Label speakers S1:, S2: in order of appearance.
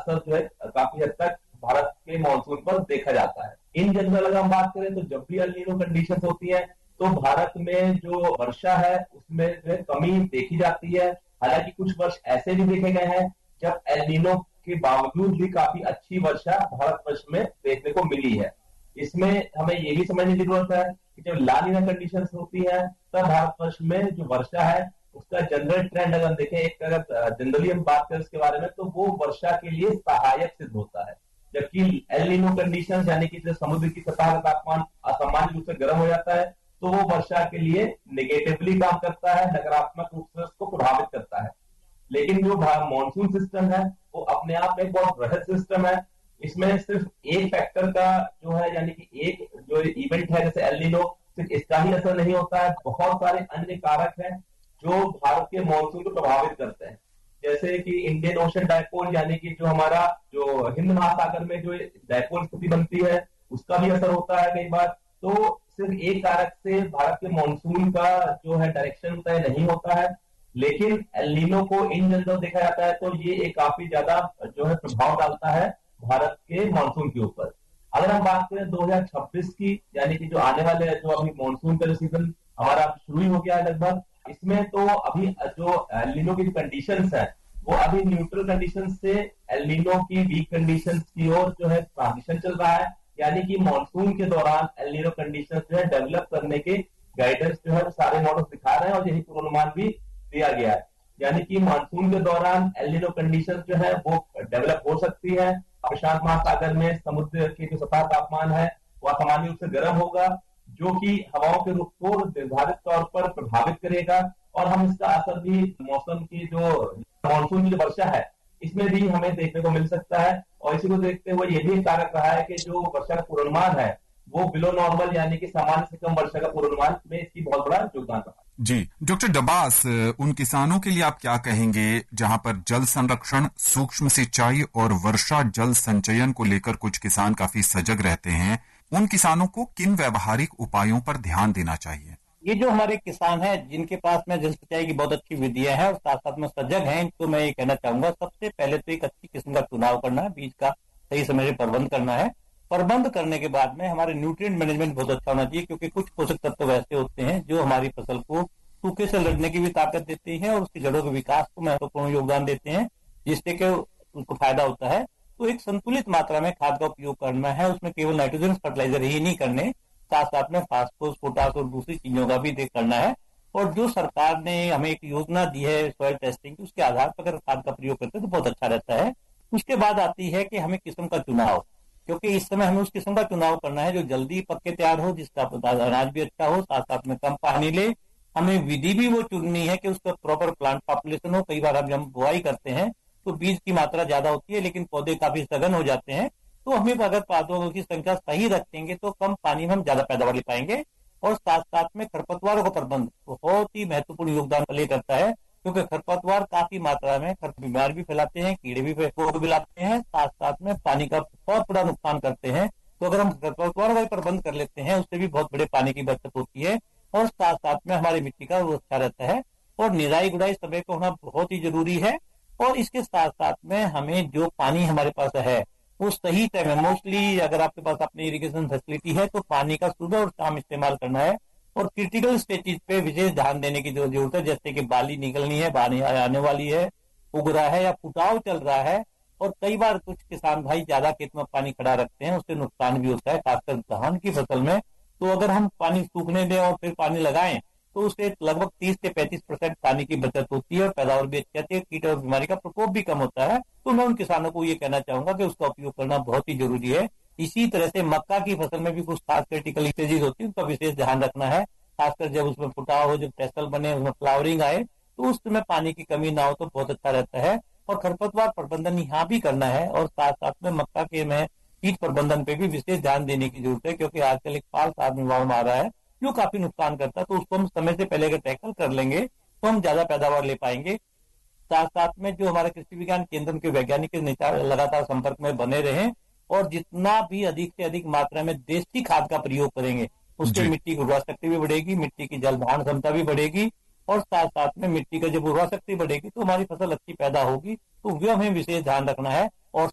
S1: असर जो है काफी हद तक भारत के मानसून पर देखा जाता है। इन जनरल अगर हम बात करें तो जब भी एल नीनो कंडीशन होती है तो भारत में जो वर्षा है उसमें जो है कमी देखी जाती है। हालांकि कुछ वर्ष ऐसे भी देखे गए हैं जब एल नीनो के बावजूद भी काफी अच्छी वर्षा भारतवर्ष में देखने को मिली है। इसमें हमें ये भी समझने की जरूरत है कि जब ला नीना कंडीशन होती है तब भारतवर्ष में जो वर्षा है उसका जनरल ट्रेंड अगर देखें, एक अगर जनरली हम बात करें इसके बारे में तो वो वर्षा के लिए सहायक सिद्ध होता है। जबकि एल नीनो कंडीशन यानी कि जब समुद्र की सतह का तापमान असामान्य रूप से गर्म हो जाता है तो वो वर्षा के लिए नेगेटिवली काम करता है, नकारात्मक रूप से उसको प्रभावित करता है। लेकिन जो मानसून सिस्टम है वो अपने आप में एक बहुत बृहद सिस्टम है। इसमें सिर्फ एक फैक्टर का जो है यानी कि एक जो इवेंट है जैसे एल नीनो सिर्फ इसका ही असर नहीं होता है, बहुत सारे अन्य कारक हैं जो भारत के मानसून को प्रभावित करते हैं। जैसे कि इंडियन ओशन डायपोल यानी कि जो हमारा जो हिंद महासागर में जो डायपोल स्थिति बनती है उसका भी असर होता है कई बार। तो सिर्फ एक कारक से भारत के मानसून का जो है डायरेक्शन तय नहीं होता है। लेकिन एल नीनो को इन जनरल देखा जाता है तो ये एक काफी ज्यादा जो है प्रभाव डालता है भारत के मानसून के ऊपर। अगर हम बात करें 2026 की यानी कि जो आने वाले जो अभी मानसून का जो सीजन हमारा शुरू ही हो गया है लगभग, इसमें तो अभी जो एल नीनो की कंडीशंस है वो अभी न्यूट्रल कंडीशन से एल नीनो की वीक कंडीशंस की ओर जो है ट्रांजिशन चल रहा है। यानी कि मानसून के दौरान एल नीनो कंडीशन जो है डेवलप करने के गाइडेंस जो है सारे मॉडल दिखा रहे हैं और यही पूर्वानुमान भी दिया गया है। यानी कि मानसून के दौरान एल नीनो कंडीशन जो है वो डेवलप हो सकती है। प्रशांत महासागर में समुद्र की जो सतह तापमान है वो असामान्य रूप से गर्म होगा जो कि हवाओं के रुख को निर्धारित तौर पर प्रभावित करेगा और हम इसका असर भी मौसम की जो मानसून की जो वर्षा है इसमें भी हमें देखने को मिल सकता है। और इसी को देखते हुए ये भी कारक रहा है कि जो वर्षा का पूर्वानुमान है वो बिलो नॉर्मल यानी कि सामान्य से कम वर्षा का पूर्वानुमान में इसकी बहुत बड़ा योगदान रहा।
S2: जी डॉक्टर डब्बास, उन किसानों के लिए आप क्या कहेंगे जहां पर जल संरक्षण, सूक्ष्म सिंचाई और वर्षा जल संचयन को लेकर कुछ किसान काफी सजग रहते हैं? उन किसानों को किन व्यवहारिक उपायों पर ध्यान देना चाहिए?
S3: ये जो हमारे किसान हैं जिनके पास में जल सिंचाई की बहुत अच्छी विधियां हैं और साथ साथ में सजग हैं, तो मैं ये कहना चाहूंगा सबसे पहले तो एक अच्छी किस्म का चुनाव करना है, बीज का सही समय से प्रबंध करना है। प्रबंध करने के बाद में हमारे न्यूट्रिएंट मैनेजमेंट बहुत अच्छा होना चाहिए क्योंकि कुछ पोषक तत्व ऐसे होते हैं जो हमारी फसल को सूखे से लड़ने की भी ताकत देते हैं और उसकी जड़ों के विकास को महत्वपूर्ण योगदान देते हैं जिससे कि उसको फायदा होता है। तो एक संतुलित मात्रा में खाद का उपयोग करना है, उसमें केवल नाइट्रोजन फर्टिलाइजर ही नहीं करने, साथ साथ में फास्फोरस, पोटास और दूसरी चीजों का भी देख करना है। और जो सरकार ने हमें एक योजना दी है सॉइल टेस्टिंग की, उसके आधार पर अगर खाद का प्रयोग करते हैं तो बहुत अच्छा रहता है। उसके बाद आती है कि हमें किस्म का चुनाव, क्योंकि इस समय हमें उस किस्म का चुनाव करना है जो जल्दी पक के तैयार हो, जिसका अनाज भी अच्छा हो, साथ साथ में कम पानी ले। हमें विधि भी वो चुननी है कि उसका प्रॉपर प्लांट पॉपुलेशन हो। कई बार हम जब बुआई करते हैं तो बीज की मात्रा ज्यादा होती है लेकिन पौधे काफी सघन हो जाते हैं, तो हमें अगर पौधों की संख्या सही रखेंगे तो कम पानी में हम ज्यादा पैदावार ले पाएंगे। और साथ साथ में खरपतवारों का प्रबंध बहुत ही महत्वपूर्ण योगदान प्ले करता है क्योंकि खरपतवार काफी मात्रा में बीमार भी फैलाते हैं, कीड़े भी फैलाते हैं, साथ साथ में पानी का बहुत बड़ा नुकसान करते हैं। तो अगर हम खरपतवार का प्रबंध कर लेते हैं उससे भी बहुत बड़े पानी की बचत होती है और साथ साथ में हमारी मिट्टी का वो अच्छा रहता है। और निराई गुड़ाई समय को होना बहुत ही जरूरी है। और इसके साथ साथ में हमें जो पानी हमारे पास है वो सही टाइम है, मोस्टली अगर आपके पास अपनी इरिगेशन फैसिलिटी है तो पानी का सुबह और शाम इस्तेमाल करना है। और क्रिटिकल स्टेजेस पे विशेष ध्यान देने की जरूरत है, जैसे कि बाली निकलनी है, बाली आने वाली है, उग रहा है या फुटाव चल रहा है। और कई बार कुछ किसान भाई ज्यादा खेत में पानी खड़ा रखते हैं, उससे नुकसान भी होता है, खासकर धान की फसल में। तो अगर हम पानी सूखने दें और फिर पानी लगाएं तो उससे लगभग 30 से 35% पानी की बचत होती है और पैदावार भी अच्छी आती है, कीट और बीमारी का प्रकोप भी कम होता है। तो मैं उन किसानों को ये कहना चाहूंगा कि उसका उपयोग करना बहुत ही जरूरी है। इसी तरह से मक्का की फसल में भी कुछ खास क्रिटिकल स्टेजेस होती है, उनका विशेष ध्यान रखना है, खासकर जब उसमें फुटाव हो, जब टेसल बने, उसमें फ्लावरिंग आए तो उस समय पानी की कमी ना हो तो बहुत अच्छा रहता है। और खरपतवार प्रबंधन यहाँ भी करना है और साथ साथ में मक्का के में कीट प्रबंधन पे भी विशेष ध्यान देने की जरूरत है क्योंकि आजकल एक फाल्स आर्मीवार्म आ रहा है जो काफी नुकसान करता है। तो उसको हम समय से पहले अगर टैकल कर लेंगे तो हम ज्यादा पैदावार ले पाएंगे। साथ साथ में जो हमारे कृषि विज्ञान केंद्र के वैज्ञानिक लगातार संपर्क में बने रहें और जितना भी अधिक से अधिक मात्रा में देसी खाद का प्रयोग करेंगे उससे मिट्टी की उर्वरा शक्ति भी बढ़ेगी, मिट्टी की जल धारण क्षमता भी बढ़ेगी और साथ साथ में मिट्टी का जब उर्वरा शक्ति बढ़ेगी तो हमारी फसल अच्छी पैदा होगी। तो वह हमें विशेष ध्यान रखना है। और